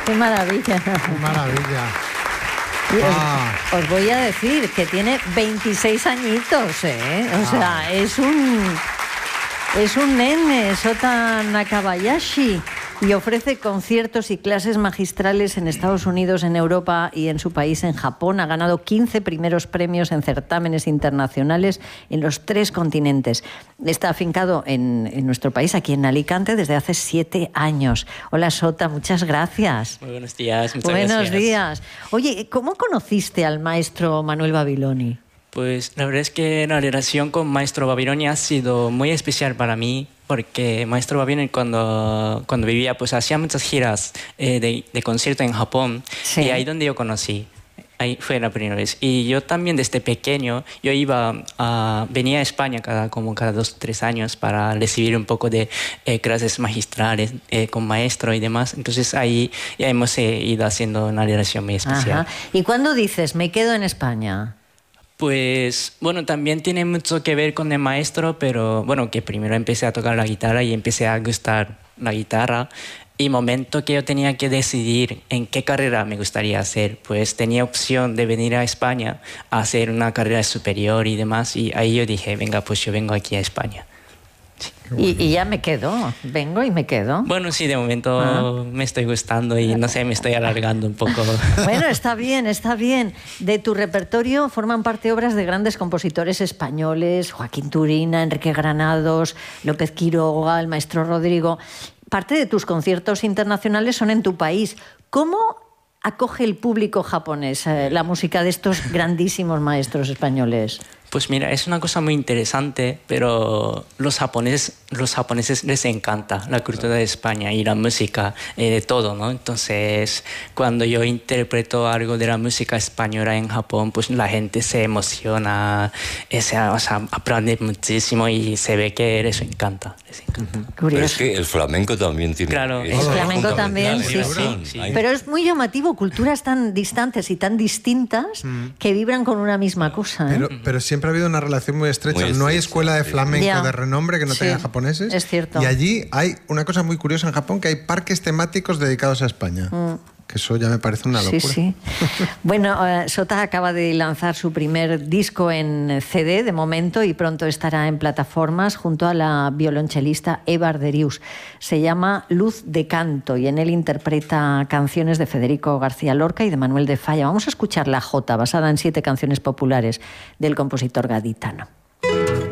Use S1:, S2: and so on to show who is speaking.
S1: Qué maravilla.
S2: Qué maravilla.
S1: Os voy a decir que tiene 26 añitos, ¿eh? O sea, es un nene, Sota Nakabayashi, y ofrece conciertos y clases magistrales en Estados Unidos, en Europa y en su país, en Japón. Ha ganado 15 primeros premios en certámenes internacionales en los 3 continentes. Está afincado en nuestro país, aquí en Alicante, desde hace 7 años. Hola, Sota, muchas gracias.
S3: Muy buenos días, muchas
S1: gracias. Buenos días. Oye, ¿cómo conociste al maestro Manuel Babiloni?
S3: Pues la verdad es que la relación con Maestro Babiloni ha sido muy especial para mí, porque Maestro Babiloni cuando vivía, pues hacía muchas giras de concierto en Japón, sí. Y ahí donde yo conocí. Ahí fue la primera vez. Y yo también desde pequeño, yo venía a España cada 2 o 3 años para recibir un poco de clases magistrales con maestro y demás. Entonces ahí ya hemos ido haciendo una relación muy especial.
S1: Ajá. ¿Y cuándo dices, me quedo en España?
S3: Pues bueno, también tiene mucho que ver con el maestro, pero bueno, que primero empecé a tocar la guitarra y empecé a gustar la guitarra. Y momento que yo tenía que decidir en qué carrera me gustaría hacer, pues tenía opción de venir a España a hacer una carrera superior y demás. Y ahí yo dije, venga, pues yo vengo aquí a España.
S1: Sí. Y ya me quedo, vengo y me quedo.
S3: Bueno, sí, de momento me estoy gustando y no sé, me estoy alargando un poco.
S1: Bueno, está bien, está bien. De tu repertorio forman parte obras de grandes compositores españoles, Joaquín Turina, Enrique Granados, López Quiroga, el maestro Rodrigo. Parte de tus conciertos internacionales son en tu país. ¿Cómo acoge el público japonés la música de estos grandísimos maestros españoles?
S3: Pues mira, es una cosa muy interesante, pero los japoneses les encanta la cultura de España y la música, de todo, ¿no? Entonces, cuando yo interpreto algo de la música española en Japón, pues la gente se emociona, o sea, aprende muchísimo y se ve que les encanta.
S4: Pero es que el flamenco también tiene...
S3: Claro,
S1: el flamenco también, sí. Pero es muy llamativo, culturas tan distantes y tan distintas que vibran con una misma cosa, ¿eh?
S2: Pero siempre ha habido una relación muy estrecha. No hay escuela de flamenco de renombre que no tenga japoneses.
S1: Es cierto.
S2: Y allí hay una cosa muy curiosa en Japón, que hay parques temáticos dedicados a España. Que eso ya me parece una locura.
S1: Sí. Bueno, Sota acaba de lanzar su primer disco en CD de momento y pronto estará en plataformas junto a la violonchelista Eva Arderius. Se llama Luz de Canto y en él interpreta canciones de Federico García Lorca y de Manuel de Falla. Vamos a escuchar La Jota, basada en 7 canciones populares del compositor gaditano.